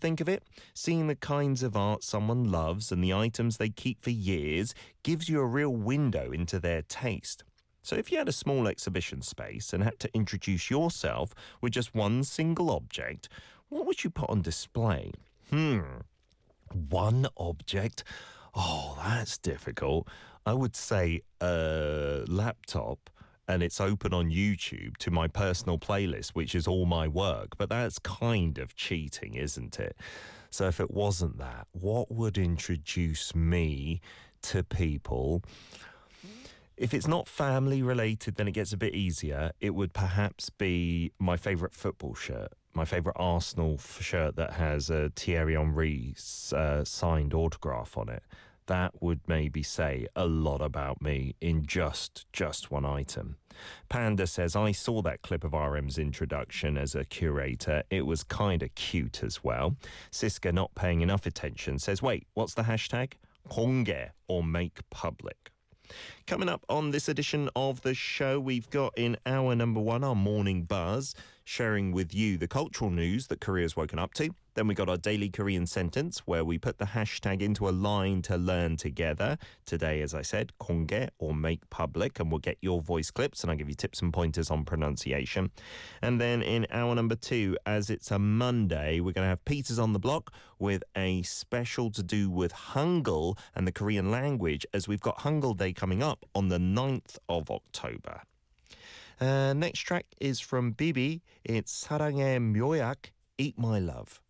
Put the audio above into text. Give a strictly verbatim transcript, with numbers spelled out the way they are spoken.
think of it? Seeing the kinds of art someone loves and the items they keep for years gives you a real window into their taste. So if you had a small exhibition space and had to introduce yourself with just one single object, what would you put on display? Hmm, one object? Oh, that's difficult. I would say a laptop, and it's open on YouTube to my personal playlist, which is all my work. But that's kind of cheating, isn't it? So if it wasn't that, what would introduce me to people? If it's not family related, then it gets a bit easier. It would perhaps be my favourite football shirt, my favourite Arsenal f- shirt that has a Thierry Henry uh, signed autograph on it. That would maybe say a lot about me in just just one item. Panda says, I saw that clip of R M's introduction as a curator. It was kind of cute as well. Siska, not paying enough attention, says, wait, what's the hashtag? 공개, or make public. Coming up on this edition of the show, we've got in hour number one our morning buzz, sharing with you the cultural news that Korea's woken up to. Then we got our daily Korean sentence, where we put the hashtag into a line to learn together. Today, as I said, 공개, or make public, and we'll get your voice clips and I'll give you tips and pointers on pronunciation. And then in hour number two, as it's a Monday, we're going to have Peters on the Block with a special to do with Hangul and the Korean language, as we've got Hangul Day coming up on the ninth of October. Uh, next track is from Bibi. It's 사랑의 묘약, Eat My Love.